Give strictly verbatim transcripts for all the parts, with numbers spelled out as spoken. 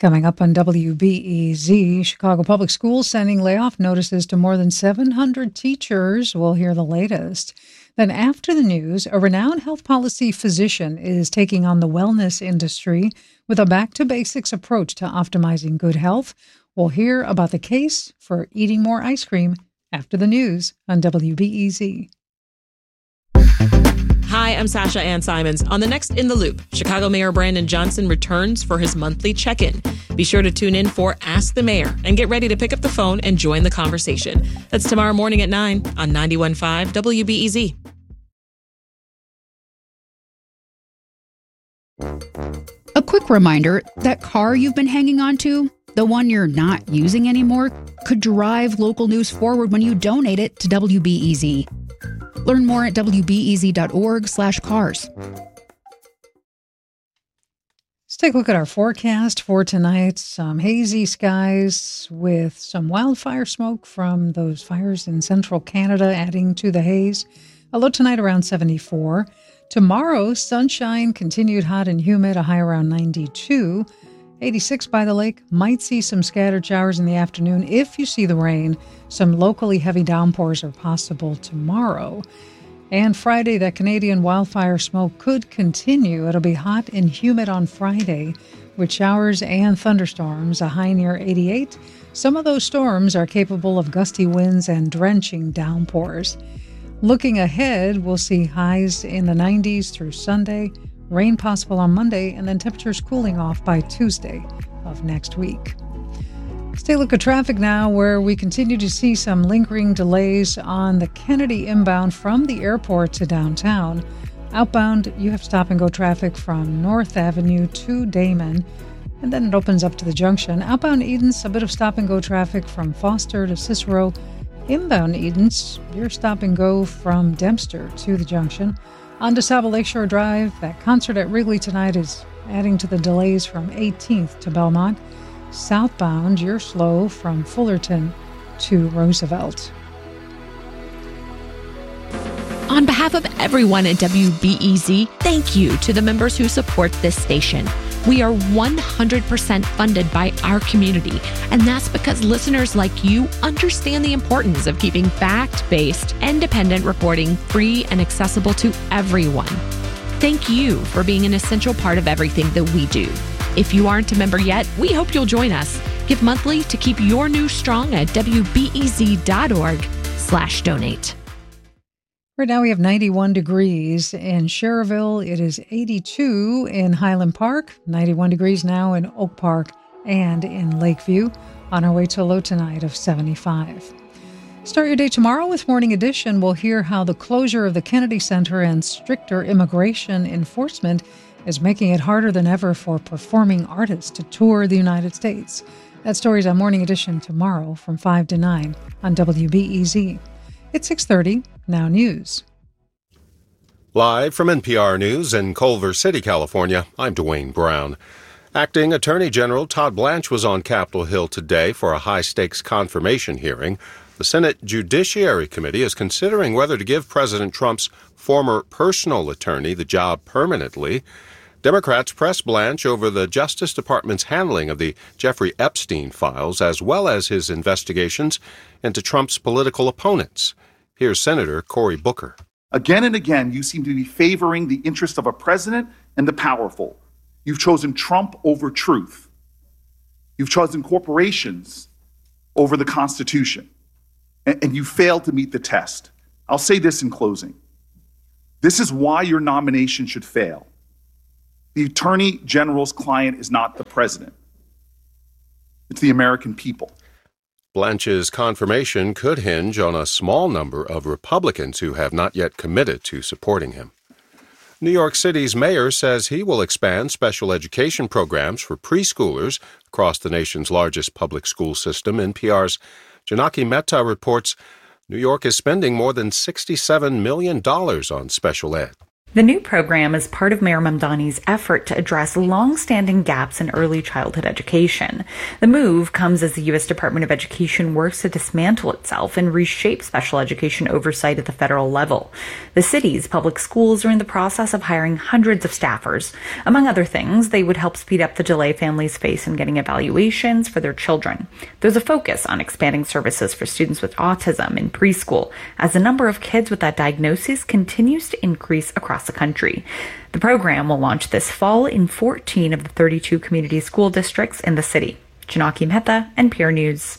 Coming up on W B E Z, Chicago Public Schools sending layoff notices to more than seven hundred teachers. We'll hear the latest. Then after the news, a renowned health policy physician is taking on the wellness industry with a back-to-basics approach to optimizing good health. We'll hear about the case for eating more ice cream after the news on W B E Z. Hi, I'm Sasha Ann Simons. On the next In the Loop, Chicago Mayor Brandon Johnson returns for his monthly check-in. Be sure to tune in for Ask the Mayor and get ready to pick up the phone and join the conversation. That's tomorrow morning at nine on ninety-one point five W B E Z. A quick reminder, that car you've been hanging on to, the one you're not using anymore, could drive local news forward when you donate it to W B E Z. Learn more at W B E Z dot org slash cars. Let's take a look at our forecast for tonight. Some hazy skies with some wildfire smoke from those fires in central Canada adding to the haze. A low tonight around seventy-four. Tomorrow, sunshine, continued hot and humid, a high around ninety-two. eighty-six by the lake. Might see some scattered showers in the afternoon if you see the rain. Some locally heavy downpours are possible tomorrow. And Friday, that Canadian wildfire smoke could continue. It'll be hot and humid on Friday with showers and thunderstorms, a high near eighty-eight. Some of those storms are capable of gusty winds and drenching downpours. Looking ahead, we'll see highs in the nineties through Sunday, rain possible on Monday, and then temperatures cooling off by Tuesday of next week. Let's take a look at traffic now, where we continue to see some lingering delays on the Kennedy inbound from the airport to downtown. Outbound, you have stop-and-go traffic from North Avenue to Damon, and then it opens up to the junction. Outbound Edens, a bit of stop-and-go traffic from Foster to Cicero. Inbound Edens, your stop-and-go from Dempster to the junction. On DeSable Lakeshore Drive, that concert at Wrigley tonight is adding to the delays from eighteenth to Belmont. Southbound, you're slow from Fullerton to Roosevelt. On behalf of everyone at W B E Z, thank you to the members who support this station. We are one hundred percent funded by our community, and that's because listeners like you understand the importance of keeping fact-based, independent reporting free and accessible to everyone. Thank you for being an essential part of everything that we do. If you aren't a member yet, we hope you'll join us. Give monthly to keep your news strong at W B E Z dot org slash donate. Right now we have ninety-one degrees in Schererville. It is eighty-two in Highland Park, ninety-one degrees now in Oak Park and in Lakeview. On our way to a low tonight of seventy-five. Start your day tomorrow with Morning Edition. We'll hear how the closure of the Kennedy Center and stricter immigration enforcement is making it harder than ever for performing artists to tour the United States. That story's on Morning Edition tomorrow from five to nine on W B E Z. It's six thirty, Now News. Live from N P R News in Culver City, California, I'm Dwayne Brown. Acting Attorney General Todd Blanche was on Capitol Hill today for a high-stakes confirmation hearing. The Senate Judiciary Committee is considering whether to give President Trump's former personal attorney the job permanently. Democrats pressed Blanche over the Justice Department's handling of the Jeffrey Epstein files, as well as his investigations into Trump's political opponents. Here's Senator Cory Booker. Again and again, you seem to be favoring the interest of a president and the powerful. You've chosen Trump over truth. You've chosen corporations over the Constitution. And, and you failed to meet the test. I'll say this in closing. This is why your nomination should fail. The Attorney General's client is not the president. It's the American people. Blanche's confirmation could hinge on a small number of Republicans who have not yet committed to supporting him. New York City's mayor says he will expand special education programs for preschoolers across the nation's largest public school system. N P R's Janaki Mehta reports New York is spending more than sixty-seven million dollars on special ed. The new program is part of Mayor Mamdani's effort to address long-standing gaps in early childhood education. The move comes as the U S Department of Education works to dismantle itself and reshape special education oversight at the federal level. The city's public schools are in the process of hiring hundreds of staffers. Among other things, they would help speed up the delay families face in getting evaluations for their children. There's a focus on expanding services for students with autism in preschool, as the number of kids with that diagnosis continues to increase across the country. The program will launch this fall in fourteen of the thirty-two community school districts in the city. Janaki Mehta, N P R News.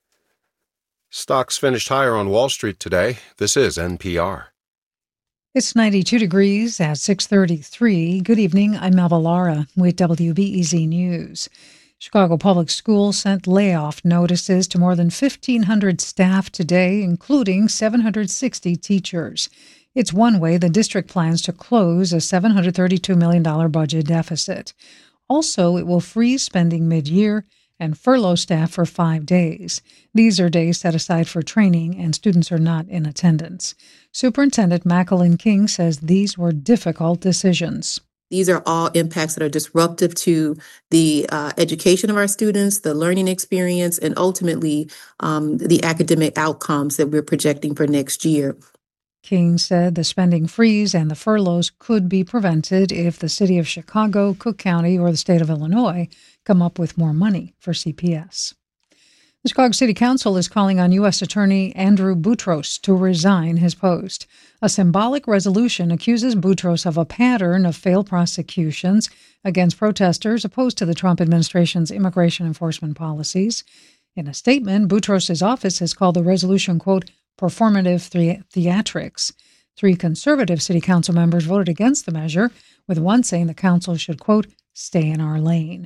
Stocks finished higher on Wall Street today. This is N P R. It's ninety-two degrees at six thirty-three. Good evening. I'm Melba Lara with W B E Z News. Chicago Public Schools sent layoff notices to more than fifteen hundred staff today, including seven hundred sixty teachers. It's one way the district plans to close a seven hundred thirty-two million dollars budget deficit. Also, it will freeze spending mid-year and furlough staff for five days. These are days set aside for training, and students are not in attendance. Superintendent Macklin King says these were difficult decisions. These are all impacts that are disruptive to the uh, education of our students, the learning experience, and ultimately um, the academic outcomes that we're projecting for next year. King said the spending freeze and the furloughs could be prevented if the city of Chicago, Cook County, or the state of Illinois come up with more money for C P S. The Chicago City Council is calling on U S Attorney Andrew Boutros to resign his post. A symbolic resolution accuses Boutros of a pattern of failed prosecutions against protesters opposed to the Trump administration's immigration enforcement policies. In a statement, Boutros' office has called the resolution, quote, performative the- theatrics. Three conservative city council members voted against the measure, with one saying the council should, quote, stay in our lane.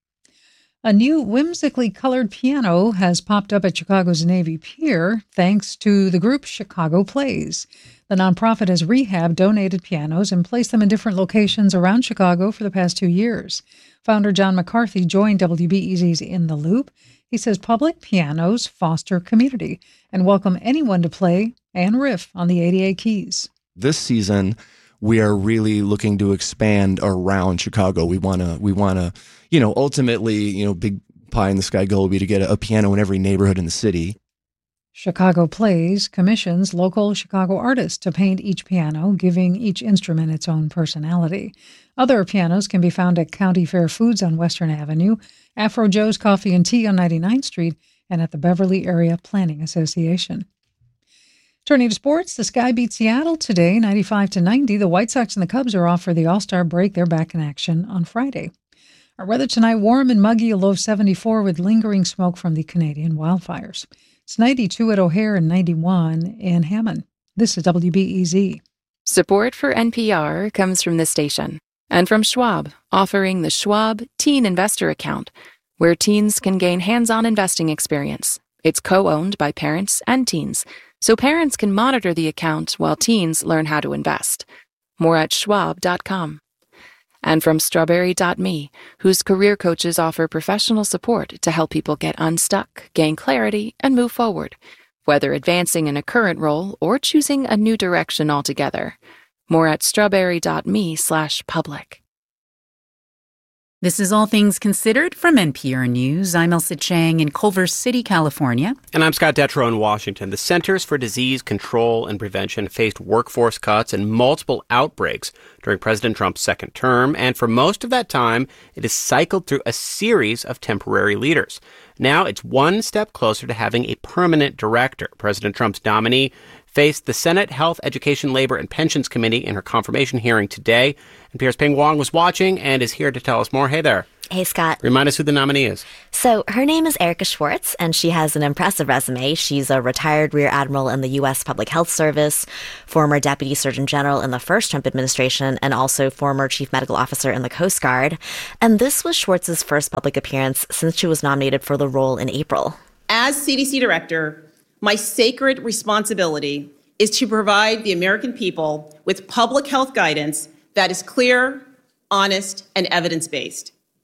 A new whimsically colored piano has popped up at Chicago's Navy Pier thanks to the group Chicago Plays. The nonprofit has rehabbed donated pianos and placed them in different locations around Chicago for the past two years. Founder John McCarthy joined W B E Z's In the Loop. He says public pianos foster community and welcome anyone to play and riff on the eighty-eight keys. This season, we are really looking to expand around Chicago. We want to, we want to, you know, ultimately, you know, big pie in the sky goal would be to get a, a piano in every neighborhood in the city. Chicago Plays commissions local Chicago artists to paint each piano, giving each instrument its own personality. Other pianos can be found at County Fair Foods on Western Avenue, Afro Joe's Coffee and Tea on ninety-ninth Street, and at the Beverly Area Planning Association. Turning to sports, the Sky beat Seattle today, ninety-five to ninety. The White Sox and the Cubs are off for the All-Star break. They're back in action on Friday. Our weather tonight, warm and muggy, a low of seventy-four with lingering smoke from the Canadian wildfires. It's ninety-two at O'Hare and ninety-one in Hammond. This is W B E Z. Support for N P R comes from this station and from Schwab, offering the Schwab Teen Investor Account, where teens can gain hands-on investing experience. It's co-owned by parents and teens, so parents can monitor the account while teens learn how to invest. More at schwab dot com. And from strawberry dot me, whose career coaches offer professional support to help people get unstuck, gain clarity, and move forward, whether advancing in a current role or choosing a new direction altogether. More at strawberry dot me slash public. This is All Things Considered from N P R News. I'm Elsa Chang in Culver City, California. And I'm Scott Detrow in Washington. The Centers for Disease Control and Prevention faced workforce cuts and multiple outbreaks during President Trump's second term, and for most of that time, it has cycled through a series of temporary leaders. Now it's one step closer to having a permanent director. President Trump's nominee faced the Senate Health, Education, Labor, and Pensions Committee in her confirmation hearing today. N P R's Ping Wong was watching and is here to tell us more. Hey there. Hey, Scott. Remind us who the nominee is. So her name is Erica Schwartz, and she has an impressive resume. She's a retired Rear Admiral in the U S Public Health Service, former Deputy Surgeon General in the first Trump administration, and also former Chief Medical Officer in the Coast Guard. And this was Schwartz's first public appearance since she was nominated for the role in April. As C D C Director, my sacred responsibility is to provide the American people with public health guidance that is clear, honest, and evidence-based.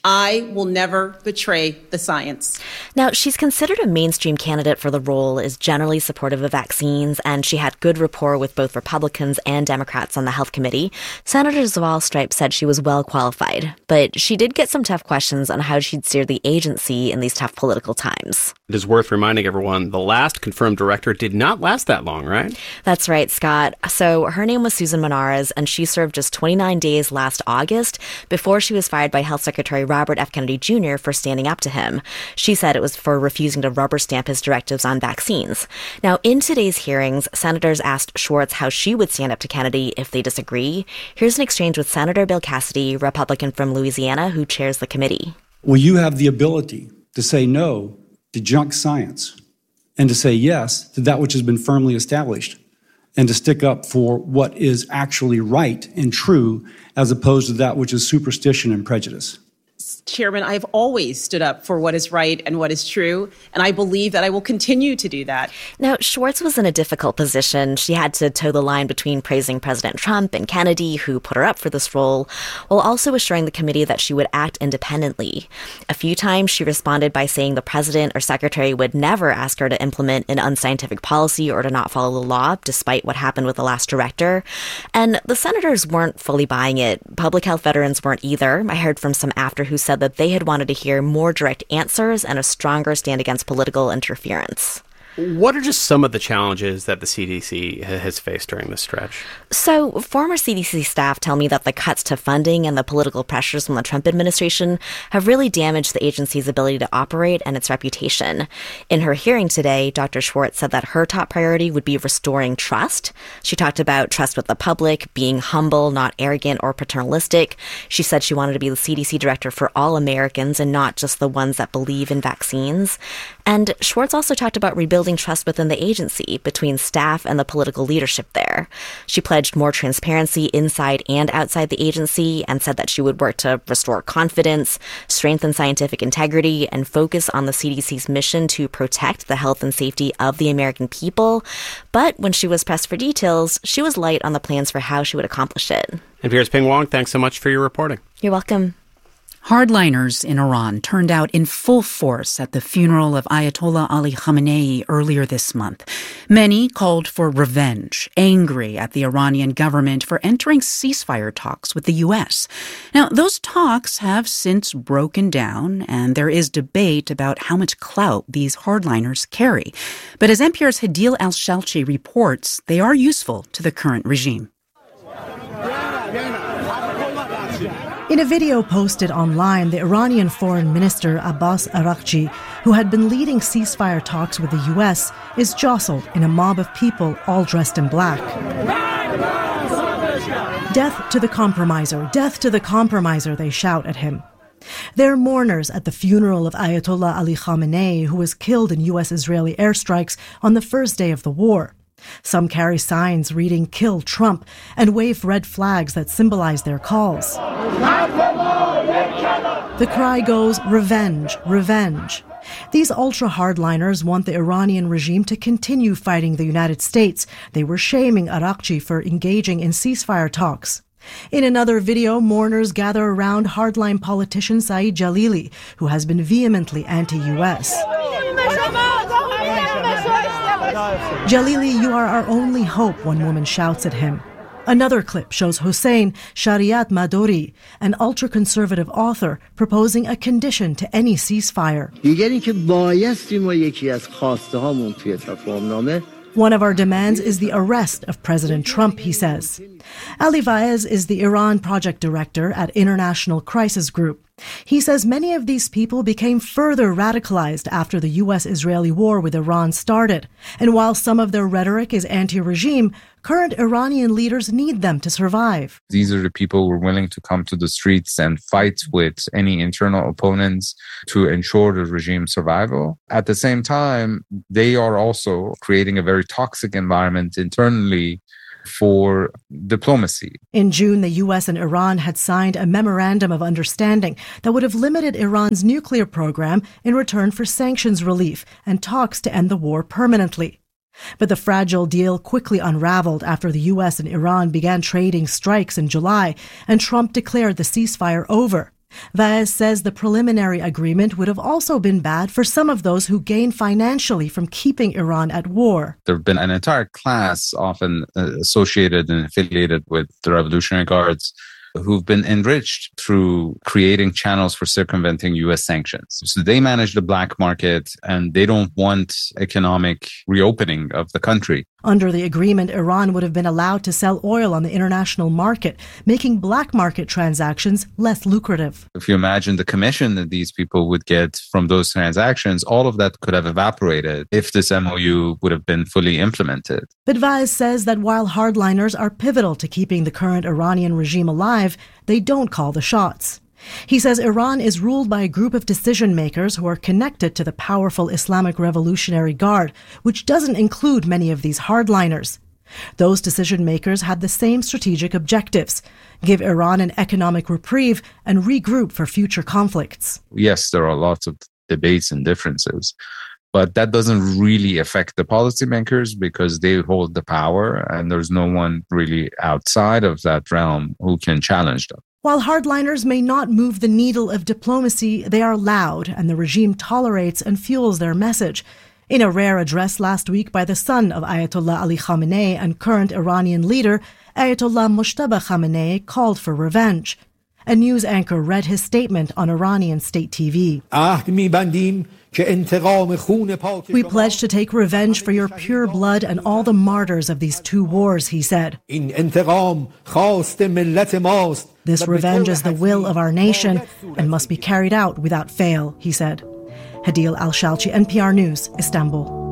I will never betray the science. Now, she's considered a mainstream candidate for the role, is generally supportive of vaccines, and she had good rapport with both Republicans and Democrats on the Health Committee. Senator Zawal Stripe said she was well qualified, but she did get some tough questions on how she'd steer the agency in these tough political times. It is worth reminding everyone, the last confirmed director did not last that long, right? That's right, Scott. So her name was Susan Monarez, and she served just twenty-nine days last August before she was fired by Health Secretary Robert F. Kennedy Junior for standing up to him. She said it was for refusing to rubber stamp his directives on vaccines. Now, in today's hearings, senators asked Schwartz how she would stand up to Kennedy if they disagree. Here's an exchange with Senator Bill Cassidy, Republican from Louisiana, who chairs the committee. Well, you have the ability to say no to junk science and to say yes to that which has been firmly established and to stick up for what is actually right and true as opposed to that which is superstition and prejudice. Chairman, I have always stood up for what is right and what is true, and I believe that I will continue to do that. Now, Schwartz was in a difficult position. She had to toe the line between praising President Trump and Kennedy, who put her up for this role, while also assuring the committee that she would act independently. A few times she responded by saying the president or secretary would never ask her to implement an unscientific policy or to not follow the law, despite what happened with the last director. And the senators weren't fully buying it. Public health veterans weren't either. I heard from some after who said that they had wanted to hear more direct answers and a stronger stand against political interference. What are just some of the challenges that the C D C has faced during this stretch? So, former C D C staff tell me that the cuts to funding and the political pressures from the Trump administration have really damaged the agency's ability to operate and its reputation. In her hearing today, Doctor Schwartz said that her top priority would be restoring trust. She talked about trust with the public, being humble, not arrogant or paternalistic. She said she wanted to be the C D C director for all Americans and not just the ones that believe in vaccines. And Schwartz also talked about rebuilding trust within the agency between staff and the political leadership there. She pledged more transparency inside and outside the agency and said that she would work to restore confidence, strengthen scientific integrity, and focus on the C D C's mission to protect the health and safety of the American people. But when she was pressed for details, she was light on the plans for how she would accomplish it. N P R's Ping Wong, thanks so much for your reporting. You're welcome. Hardliners in Iran turned out in full force at the funeral of Ayatollah Ali Khamenei earlier this month. Many called for revenge, angry at the Iranian government for entering ceasefire talks with the U S. Now, those talks have since broken down, and there is debate about how much clout these hardliners carry. But as N P R's Hadil Al-Shalchi reports, they are useful to the current regime. In a video posted online, the Iranian Foreign Minister Abbas Araghchi, who had been leading ceasefire talks with the U S, is jostled in a mob of people all dressed in black. Death to the compromiser, death to the compromiser, they shout at him. They're mourners at the funeral of Ayatollah Ali Khamenei, who was killed in U S-Israeli airstrikes on the first day of the war. Some carry signs reading "Kill Trump" and wave red flags that symbolize their calls. The cry goes, "Revenge, revenge." These ultra-hardliners want the Iranian regime to continue fighting the United States. They were shaming Araghchi for engaging in ceasefire talks. In another video, mourners gather around hardline politician Saeed Jalili, who has been vehemently anti-U S. "Jalili, you are our only hope," one woman shouts at him. Another clip shows Hossein Shariat Madori, an ultra-conservative author, proposing a condition to any ceasefire. One of our demands is the arrest of President Trump, he says. Ali Vaez is the Iran project director at International Crisis Group. He says many of these people became further radicalized after the U S-Israeli war with Iran started. And while some of their rhetoric is anti-regime, current Iranian leaders need them to survive. These are the people who are willing to come to the streets and fight with any internal opponents to ensure the regime's survival. At the same time, they are also creating a very toxic environment internally for diplomacy. In June, the U S and Iran had signed a memorandum of understanding that would have limited Iran's nuclear program in return for sanctions relief and talks to end the war permanently. But the fragile deal quickly unraveled after the U S and Iran began trading strikes in July, and Trump declared the ceasefire over. Vaez says the preliminary agreement would have also been bad for some of those who gain financially from keeping Iran at war. There have been an entire class often uh, associated and affiliated with the Revolutionary Guards who've been enriched through creating channels for circumventing U S sanctions. So they manage the black market and they don't want economic reopening of the country. Under the agreement, Iran would have been allowed to sell oil on the international market, making black market transactions less lucrative. If you imagine the commission that these people would get from those transactions, all of that could have evaporated if this M O U would have been fully implemented. But Vaez says that while hardliners are pivotal to keeping the current Iranian regime alive, they don't call the shots. He says Iran is ruled by a group of decision makers who are connected to the powerful Islamic Revolutionary Guard, which doesn't include many of these hardliners. Those decision makers had the same strategic objectives: give Iran an economic reprieve and regroup for future conflicts. Yes, there are lots of debates and differences, but that doesn't really affect the policymakers because they hold the power and there's no one really outside of that realm who can challenge them. While hardliners may not move the needle of diplomacy, they are loud, and the regime tolerates and fuels their message. In a rare address last week by the son of Ayatollah Ali Khamenei and current Iranian leader, Ayatollah Mojtaba Khamenei called for revenge. A news anchor read his statement on Iranian state T V. We pledge to take revenge for your pure blood and all the martyrs of these two wars, he said. This revenge is the will of our nation and must be carried out without fail, he said. Hadil Al-Shalchi, N P R News, Istanbul.